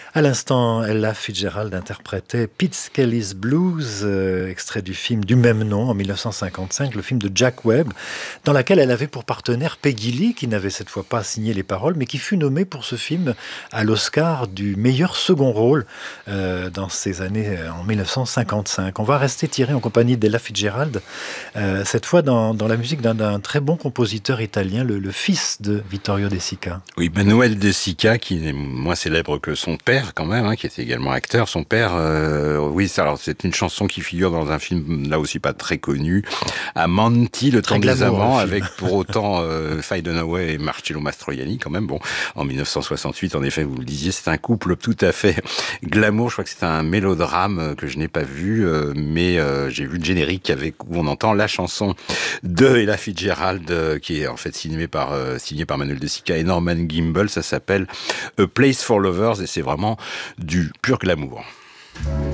À l'instant, Ella Fitzgerald interprétait Pete Skelly's Blues, extrait du film du même nom en 1955, le film de Jack Webb, dans lequel elle avait pour partenaire Peggy Lee, qui n'avait cette fois pas signé les paroles, mais qui fut nommée pour ce film à l'Oscar du meilleur second rôle dans ces années en 1955. On va rester tiré en compagnie d'Ella Fitzgerald, cette fois dans la musique d'un très bon compositeur italien, le fils de Vittorio De Sica. Oui, Manuel De Sica, qui est moins célèbre que son père quand même, hein, qui était également acteur. Son père, oui, alors c'est une chanson qui figure dans un film là aussi pas très connu, Amanti, le temps des amants, avec pour autant Faye Dunaway et Marcello Mastroianni quand même. Bon, en 1968, en effet, vous le disiez, c'est un couple tout à fait glamour. Je crois que c'est un mélodrame que je n'ai pas vu, mais j'ai vu le générique où on entend la chanson de Ella Fitzgerald, qui est en fait signée par Manuel De Sica et Norman Gimbel. Ça s'appelle A Place for Lovers et c'est vraiment du pur glamour.